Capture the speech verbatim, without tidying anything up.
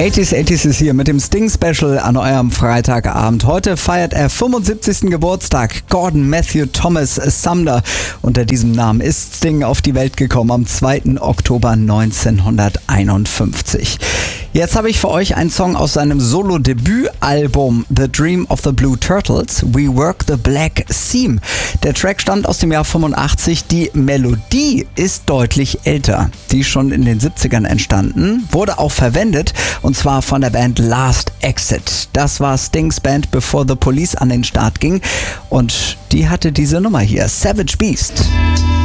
achtziger achtziger ist hier mit dem Sting-Special an eurem Freitagabend. Heute feiert er fünfundsiebzigsten Geburtstag. Gordon Matthew Thomas Sumner. Unter diesem Namen ist Sting auf die Welt gekommen am zweiten Oktober neunzehnhunderteinundfünfzig. Jetzt habe ich für euch einen Song aus seinem Solo-Debütalbum The Dream of the Blue Turtles, We Work the Black Seam. Der Track stammt aus dem Jahr fünfundachtzig. Die Melodie ist deutlich älter. Die ist schon in den siebzigern entstanden, wurde auch verwendet und zwar von der Band Last Exit. Das war Stings Band, bevor The Police an den Start ging und die hatte diese Nummer hier, Savage Beast.